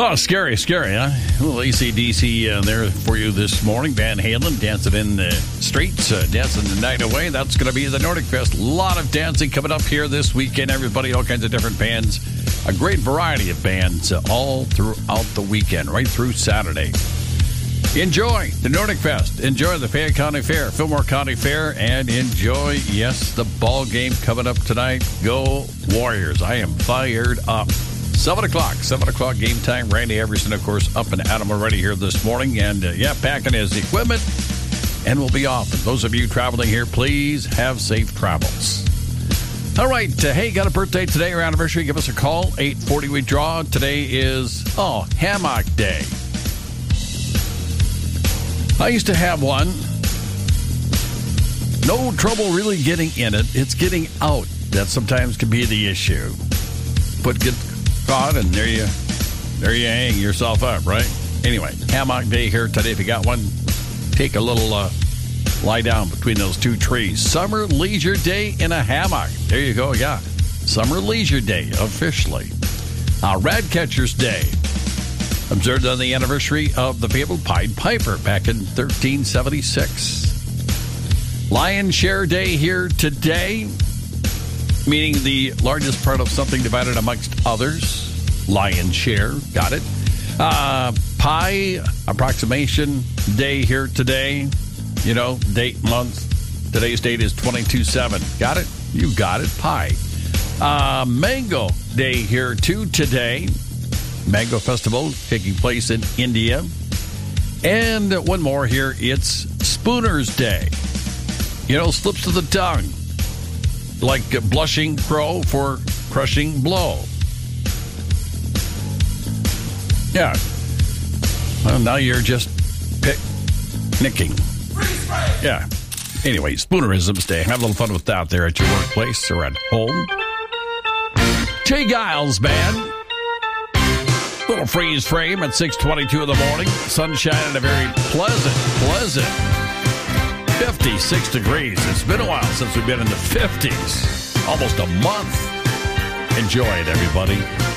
Oh, scary, huh? Well, AC/DC there for you this morning. Van Halen dancing in the streets, dancing the night away. That's going to be the Nordic Fest. A lot of dancing coming up here this weekend. Everybody, all kinds of different bands. A great variety of bands all throughout the weekend, right through Saturday. Enjoy the Nordic Fest. Enjoy the Fayette County Fair, Fillmore County Fair, and enjoy, yes, the ball game coming up tonight. Go Warriors. I am fired up. 7 o'clock game time. Randy Everson, of course, up and at 'em already here this morning. And, packing his equipment. And we'll be off. And those of you traveling here, please have safe travels. All right. Hey, got a birthday today or anniversary? Give us a call. 840 we draw. Today is, Hammock Day. I used to have one. No trouble really getting in it. It's getting out that sometimes can be the issue. Get caught and there you hang yourself up, right? Anyway, hammock day here today. If you got one, take a little lie down between those two trees. Summer Leisure Day in a hammock. There you go. Yeah, Summer Leisure Day officially. Ratcatcher's Day, observed on the anniversary of the fabled Pied Piper back in 1376. Lion Share Day here today, meaning the largest part of something divided amongst others. Lion share, got it. Pi approximation day here today. Date, month. Today's date is 22/7. Got it? You got it. Pi. Mango Day here too today. Mango Festival taking place in India. And one more here. It's Spooner's Day. Slips of the tongue. Like blushing crow for crushing blow. Yeah. Well, now you're just picnicking. Yeah. Anyway, Spoonerisms Day. Have a little fun with that there at your workplace or at home. Jay Giles Band. Little freeze frame at 6:22 in the morning. Sunshine and a very pleasant 56 degrees. It's been a while since we've been in the 50s. Almost a month. Enjoy it, everybody.